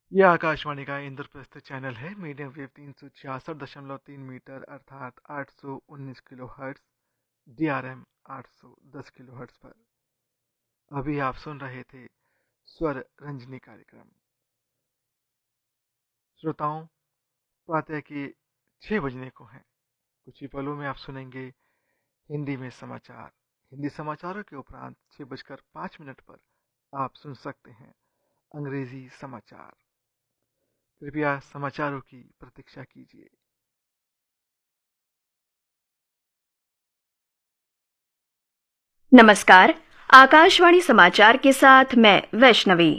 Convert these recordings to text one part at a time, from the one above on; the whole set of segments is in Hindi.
यह आकाशवाणी का इंद्रप्रस्थ चैनल है। मीडियम वेव 366.3 मीटर अर्थात 819 kilo hertz, DRM 810 kilo hertz पर। अभी आप सुन रहे थे स्वर रंजनी कार्यक्रम। श्रोताओं, प्रातः के 6 बजने को हैं। कुछ ही पलों में आप सुनेंगे हिंदी में समाचार। हिंदी समाचारों के उपरांत 6:05 पर आप सुन सकते हैं अंग्रेजी समाचार। कृपया समाचारों की प्रतीक्षा कीजिए। नमस्कार, आकाशवाणी समाचार के साथ मैं वैष्णवी।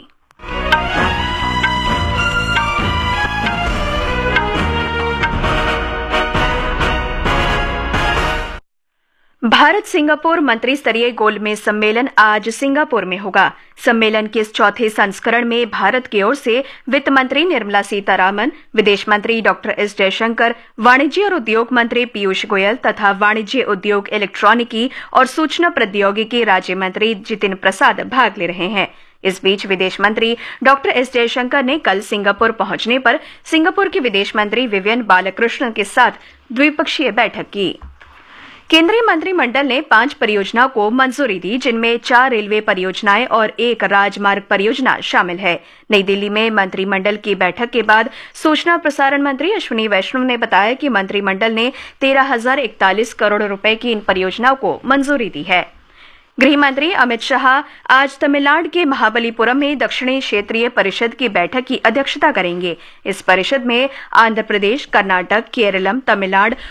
भारत सिंगापुर मंत्री स्तरीय गोलमेज सम्मेलन आज सिंगापुर में होगा। सम्मेलन के इस चौथे संस्करण में भारत की ओर से वित्त मंत्री निर्मला सीतारामन, विदेश मंत्री डॉक्टर एस जयशंकर, वाणिज्य और उद्योग मंत्री पीयूष गोयल तथा वाणिज्य उद्योग, इलेक्ट्रॉनिकी और सूचना प्रौद्योगिकी राज्य मंत्री जितिन प्रसाद भाग ले रहे हैं। इस बीच विदेश मंत्री डॉक्टर एस जयशंकर ने कल सिंगापुर पहुंचने पर सिंगापुर के विदेश मंत्री विवियन बालाकृष्णन के साथ द्विपक्षीय बैठक की। केंद्रीय मंत्रिमंडल ने 5 परियोजनाओं को मंजूरी दी, जिनमें 4 रेलवे परियोजनाएं और 1 राजमार्ग परियोजना शामिल है। नई दिल्ली में मंत्रिमंडल की बैठक के बाद सूचना प्रसारण मंत्री अश्विनी वैष्णव ने बताया कि मंत्रिमंडल ने 13,041 करोड़ रुपए की इन परियोजनाओं को मंजूरी दी है। गृह मंत्री अमित शाह आज तमिलनाडु के महाबलीपुरम में दक्षिणी क्षेत्रीय परिषद की बैठक की अध्यक्षता करेंगे। इस परिषद में आंध्र प्रदेश, कर्नाटक, केरलम, तमिलनाडु